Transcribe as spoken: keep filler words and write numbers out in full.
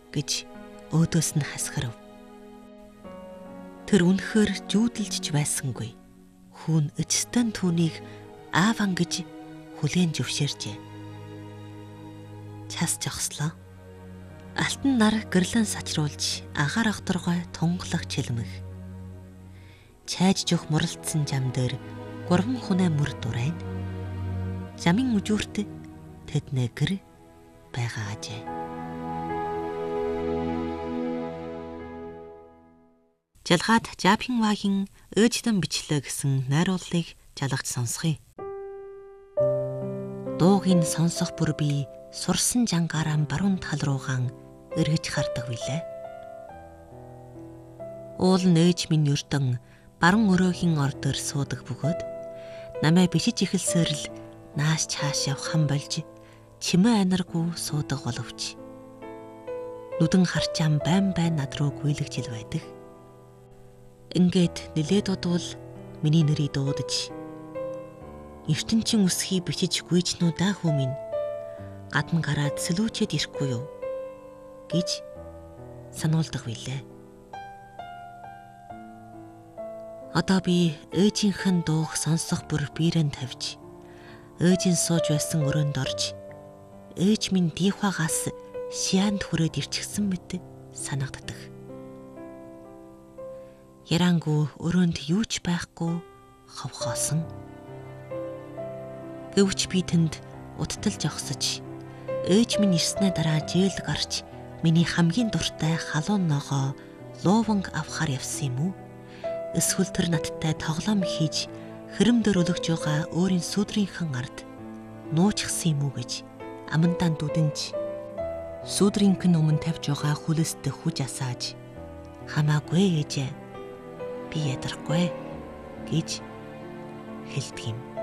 гэж өөдөөс нь хасгарав. Тэр үнэхээр жүүдэлж байсангүй. Хүүн эцэстэн түүнийг ааван гэж хүлээн зөвшөөрчээ. Час жогслоо. Алтан нар гэрлэн сачруулж агаар ахторгой тунгалах чилмэх. Чайж жөх муралдсан зам дээр гурван хүнээ мөр дурайн. Замын үжүүрт тэднээ гэр байгаа ажээ. Жалгаад Жапинвагийн өөжтөн бичлээ гэсэн найрууллыг жалгаж сонсгоё. Дуугийн сонсох бүр би сурсан жангаараа баруун тал руугаан эргэж хардаг билээ. Уул нээж минь өрдөн баруун өрөөхийн ордоор суудаг бөгөөд намайг бишиж эхэлсээр л нааш чааш явхан болж чимээ анаргүй суудаг боловч нүдэн харчаан байн байн над руу гүйлгэж ил байдаг. Ингээд нилээд удвал миний нэрийг дуудаж ертөнцийн үсхийг бичиж гүйжнүү даа хүү минь гадна гараад сэлүүчэд ирэхгүй юу гэж сануулдаг билээ. Одоо би ээжийнхэн дуух сонсох бүр биерэнд тавьж ээжийн сууж байсан өрөөнд орж ээж минь диихвагаас шианд хүрээд ирчихсэн мэт санагддаг. Ярангүй өрөөнд юу ч байхгүй ховхоосон. Гэвч би тэнд удтал жогсож ээж минь ирснээ дараа жээл гарч миний хамгийн дуртай халуун ногоо лууванг авахар явсан юм уу? Эсвэл тэр надтай тоглоом хийж хэрэмдэр өлөгж байгаа өөрийн сүдрийнхэн ард нуучихсан юм уу гэж амандаа дүдэнж сүдрийнхэн өмнө тавьж байгаа хүлэстэ хүж асааж хамаагүй ээжээ би ядарахгүй гэж хэлдэг юм.